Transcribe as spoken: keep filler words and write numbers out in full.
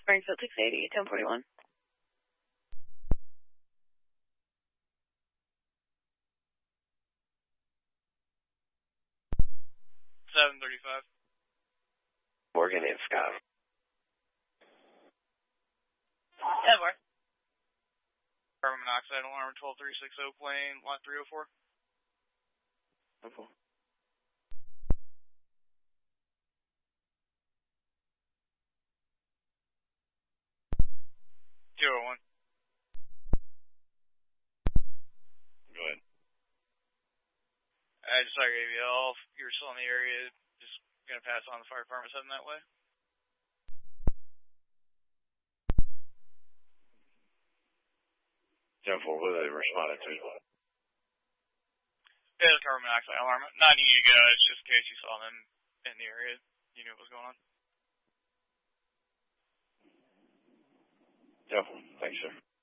Springfield six eighty, ten forty-one. seven thirty-five. Morgan and Scott. ten four. Carbon monoxide alarm twelve three six zero plane, lot three oh four. Okay. two oh one. Go ahead. I just saw your A V L. If you're still in the area, just going to pass on the fire department heading that way. ten four, what are they responding to? Yeah, the carbon monoxide alarm. Not need you guys, just in case you saw them in the area. You knew what was going on. ten four, thanks, sir.